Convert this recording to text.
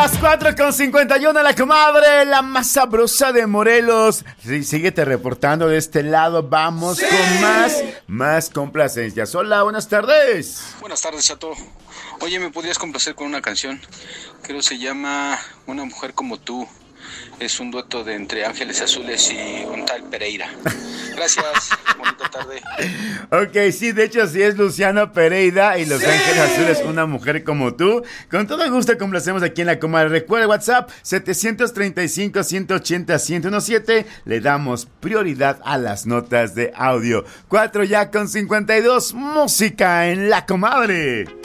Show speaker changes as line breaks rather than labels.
las 4:51, la comadre, la más sabrosa de Morelos. Sí, síguete reportando de este lado. Vamos con más complacencias. Hola, buenas tardes.
Buenas tardes, Chato. Oye, ¿me podrías complacer con una canción? Creo que se llama Una mujer como tú. Es un dueto de entre Ángeles Azules y un tal Pereira. Gracias, bonita tarde.
Ok, sí, de hecho sí es Luciano Pereira y Los Ángeles Azules, Una mujer como tú. Con todo gusto complacemos aquí en la comadre. Recuerda WhatsApp 735-180-1017. Le damos prioridad a las notas de audio. 4:52, música en la comadre.